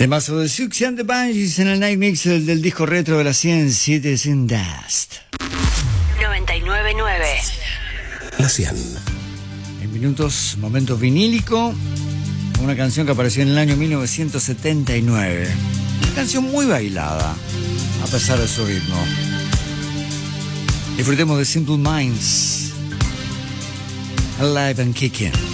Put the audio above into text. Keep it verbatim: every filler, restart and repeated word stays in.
Temazo de Siouxsie and the Banshees en el Night Mix del, del disco retro de la cien siete Sin Dust. noventa y nueve punto nueve. La cien. En minutos, momento vinílico. Una canción que apareció en el año mil novecientos setenta y nueve. Una canción muy bailada, a pesar de su ritmo. Disfrutemos de Simple Minds. Alive and Kicking.